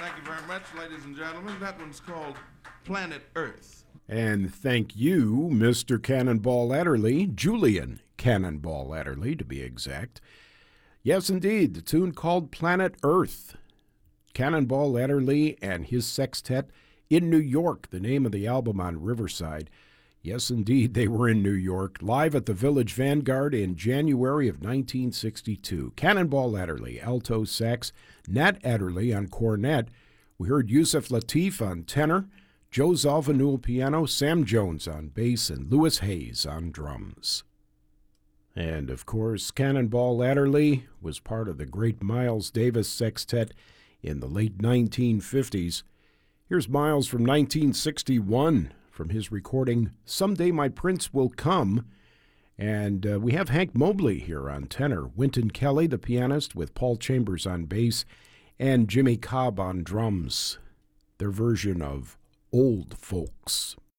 Thank you very much, ladies and gentlemen. That one's called Planet Earth. And thank you, Mr. Cannonball Adderley, Julian Cannonball Adderley, to be exact. Yes, indeed, the tune called Planet Earth. Cannonball Adderley and his sextet in New York, the name of the album on Riverside. Yes, indeed, they were in New York, live at the Village Vanguard in January of 1962. Cannonball Adderley, alto sax, Nat Adderley on cornet. We heard Yusef Lateef on tenor, Joe Zawinul piano, Sam Jones on bass, and Louis Hayes on drums. And, of course, Cannonball Adderley was part of the great Miles Davis Sextet in the late 1950s. Here's Miles from 1961 from his recording Someday My Prince Will Come. And we have Hank Mobley here on tenor, Wynton Kelly, the pianist, with Paul Chambers on bass, and Jimmy Cobb on drums. Their version of Old Folks.